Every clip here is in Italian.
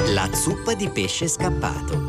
La zuppa di pesce scappato.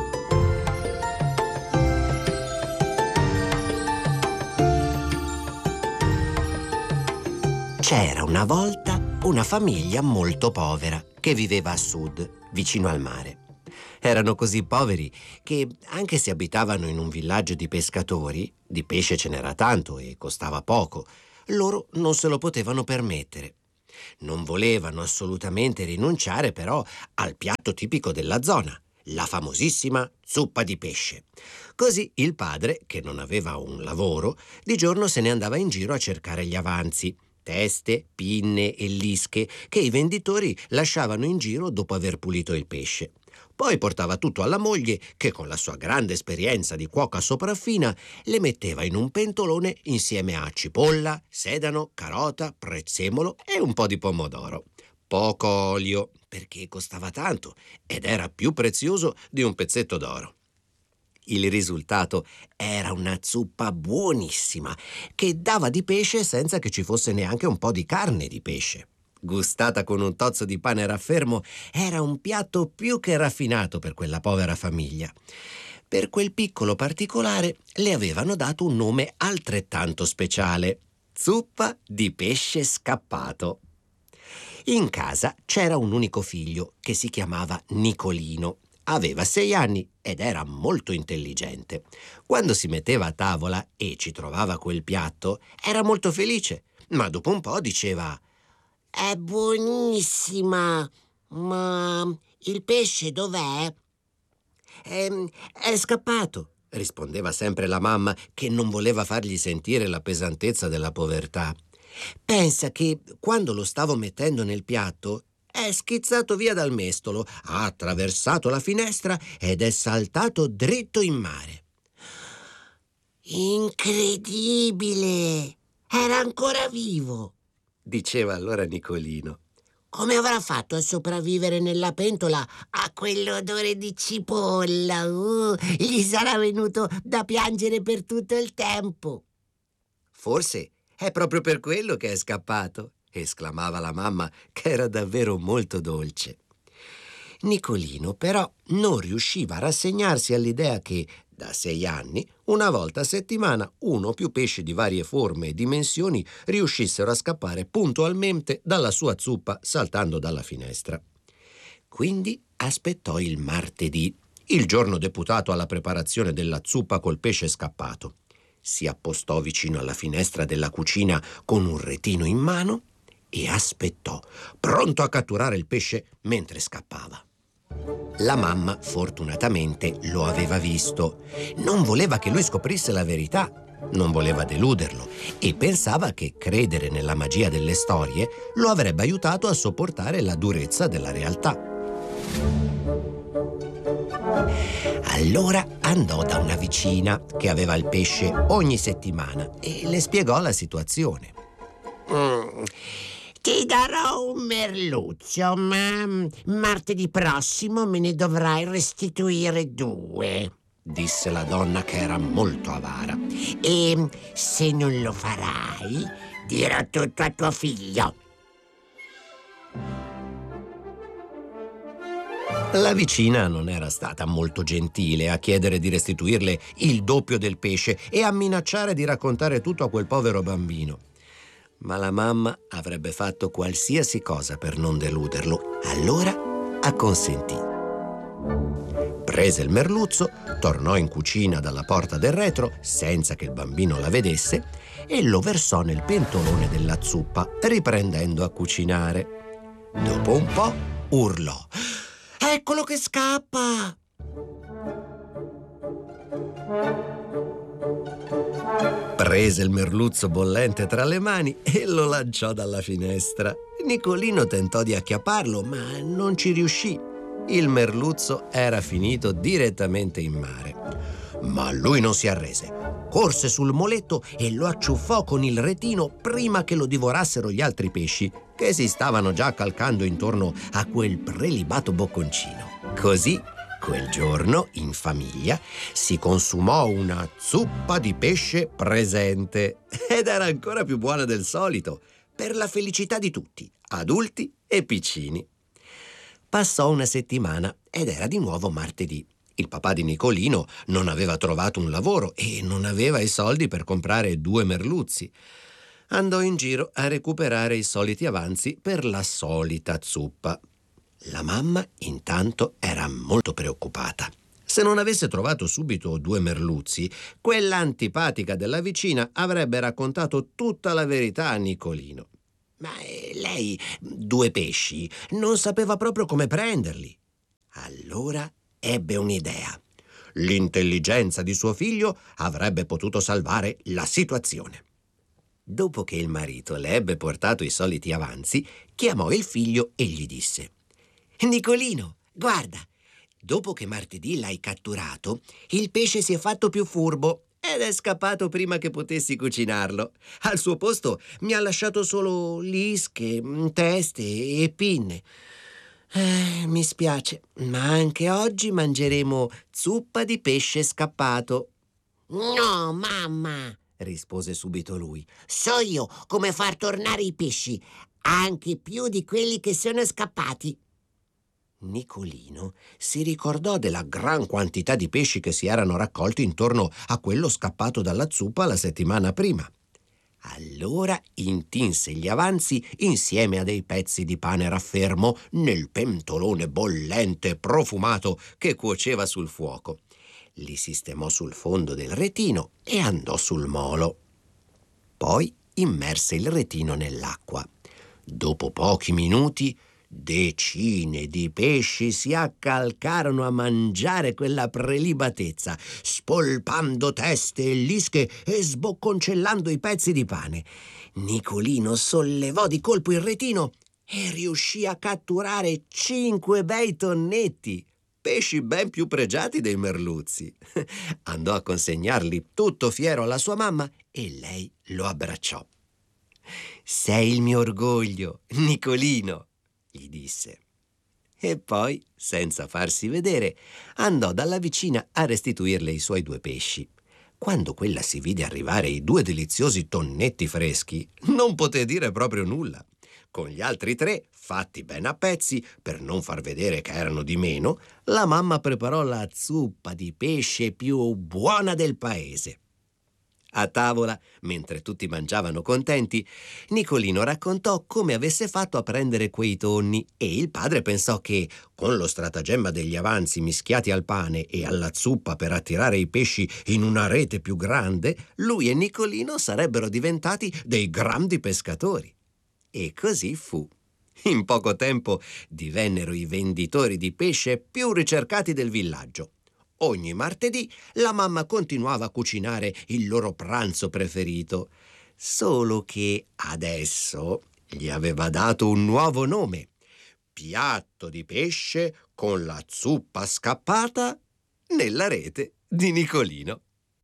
C'era una volta una famiglia molto povera che viveva a sud, vicino al mare. Erano così poveri che, anche se abitavano in un villaggio di pescatori, di pesce ce n'era tanto e costava poco, loro non se lo potevano permettere. Non volevano assolutamente rinunciare però al piatto tipico della zona, la famosissima zuppa di pesce. Così il padre, che non aveva un lavoro, di giorno se ne andava in giro a cercare gli avanzi, teste, pinne e lische che i venditori lasciavano in giro dopo aver pulito il pesce. Poi portava tutto alla moglie che, con la sua grande esperienza di cuoca sopraffina, le metteva in un pentolone insieme a cipolla, sedano, carota, prezzemolo e un po' di pomodoro. Poco olio, perché costava tanto ed era più prezioso di un pezzetto d'oro. Il risultato era una zuppa buonissima che dava di pesce senza che ci fosse neanche un po' di carne di pesce. Gustata con un tozzo di pane raffermo, era un piatto più che raffinato per quella povera famiglia. Per quel piccolo particolare le avevano dato un nome altrettanto speciale: zuppa di pesce scappato. In casa c'era un unico figlio che si chiamava Nicolino. Aveva 6 anni ed era molto intelligente. Quando si metteva a tavola e ci trovava quel piatto, era molto felice, ma dopo un po' diceva: «È buonissima, ma il pesce dov'è?» È scappato», rispondeva sempre la mamma, che non voleva fargli sentire la pesantezza della povertà. «Pensa che quando lo stavo mettendo nel piatto è schizzato via dal mestolo, ha attraversato la finestra ed è saltato dritto in mare». «Incredibile! Era ancora vivo!» diceva allora Nicolino. «Come avrà fatto a sopravvivere nella pentola a quell'odore di cipolla? Gli sarà venuto da piangere per tutto il tempo». «Forse è proprio per quello che è scappato», esclamava la mamma, che era davvero molto dolce. Nicolino però non riusciva a rassegnarsi all'idea che, da 6 anni, una volta a settimana, uno o più pesci di varie forme e dimensioni riuscissero a scappare puntualmente dalla sua zuppa saltando dalla finestra. Quindi aspettò il martedì, il giorno deputato alla preparazione della zuppa col pesce scappato. Si appostò vicino alla finestra della cucina con un retino in mano e aspettò, pronto a catturare il pesce mentre scappava. La mamma, fortunatamente, lo aveva visto. Non voleva che lui scoprisse la verità, non voleva deluderlo e pensava che credere nella magia delle storie lo avrebbe aiutato a sopportare la durezza della realtà. Allora andò da una vicina che aveva il pesce ogni settimana e le spiegò la situazione. «Ti darò un merluzzo, ma martedì prossimo me ne dovrai restituire 2», disse la donna, che era molto avara. «E se non lo farai, dirò tutto a tuo figlio». La vicina non era stata molto gentile a chiedere di restituirle il doppio del pesce e a minacciare di raccontare tutto a quel povero bambino. Ma la mamma avrebbe fatto qualsiasi cosa per non deluderlo, allora acconsentì. Prese il merluzzo, tornò in cucina dalla porta del retro senza che il bambino la vedesse e lo versò nel pentolone della zuppa, riprendendo a cucinare. Dopo un po' urlò: «Eccolo che scappa!» Prese il merluzzo bollente tra le mani e lo lanciò dalla finestra. Nicolino tentò di acchiapparlo, ma non ci riuscì. Il merluzzo era finito direttamente in mare. Ma lui non si arrese. Corse sul moletto e lo acciuffò con il retino prima che lo divorassero gli altri pesci, che si stavano già calcando intorno a quel prelibato bocconcino. Così, quel giorno, in famiglia, si consumò una zuppa di pesce presente ed era ancora più buona del solito, per la felicità di tutti, adulti e piccini. Passò una settimana ed era di nuovo martedì. Il papà di Nicolino non aveva trovato un lavoro e non aveva i soldi per comprare 2 merluzzi. Andò in giro a recuperare i soliti avanzi per la solita zuppa. La mamma, intanto, era molto preoccupata. Se non avesse trovato subito 2 merluzzi, quella antipatica della vicina avrebbe raccontato tutta la verità a Nicolino. Ma lei, 2 pesci, non sapeva proprio come prenderli. Allora ebbe un'idea. L'intelligenza di suo figlio avrebbe potuto salvare la situazione. Dopo che il marito le ebbe portato i soliti avanzi, chiamò il figlio e gli disse: «Nicolino, guarda, dopo che martedì l'hai catturato, il pesce si è fatto più furbo ed è scappato prima che potessi cucinarlo. Al suo posto mi ha lasciato solo lische, teste e pinne. Mi spiace, ma anche oggi mangeremo zuppa di pesce scappato». No, mamma, rispose subito lui. so io come far tornare i pesci, anche più di quelli che sono scappati. Nicolino si ricordò della gran quantità di pesci che si erano raccolti intorno a quello scappato dalla zuppa la settimana prima. Allora intinse gli avanzi insieme a dei pezzi di pane raffermo nel pentolone bollente e profumato che cuoceva sul fuoco. Li sistemò sul fondo del retino e andò sul molo. Poi immerse il retino nell'acqua. Dopo pochi minuti decine di pesci si accalcarono a mangiare quella prelibatezza, spolpando teste e lische e sbocconcellando i pezzi di pane. Nicolino sollevò di colpo il retino e riuscì a catturare 5 bei tonnetti, pesci ben più pregiati dei merluzzi. Andò a consegnarli tutto fiero alla sua mamma e lei lo abbracciò. «Sei il mio orgoglio, Nicolino», gli disse. E poi, senza farsi vedere, andò dalla vicina a restituirle i suoi 2 pesci. Quando quella si vide arrivare i 2 deliziosi tonnetti freschi, non poté dire proprio nulla. Con gli altri 3, fatti ben a pezzi, per non far vedere che erano di meno, la mamma preparò la zuppa di pesce più buona del paese. A tavola, mentre tutti mangiavano contenti, Nicolino raccontò come avesse fatto a prendere quei tonni e il padre pensò che, con lo stratagemma degli avanzi mischiati al pane e alla zuppa per attirare i pesci in una rete più grande, lui e Nicolino sarebbero diventati dei grandi pescatori. E così fu. In poco tempo divennero i venditori di pesce più ricercati del villaggio. Ogni martedì la mamma continuava a cucinare il loro pranzo preferito, solo che adesso gli aveva dato un nuovo nome: piatto di pesce con la zuppa scappata nella rete di Nicolino.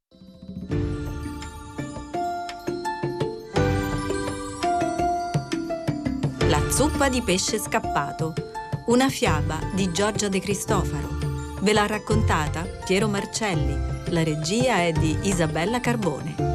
La zuppa di pesce scappato, una fiaba di Giorgia De Cristofaro. Ve l'ha raccontata Piero Marcelli. La regia è di Isabella Carbone.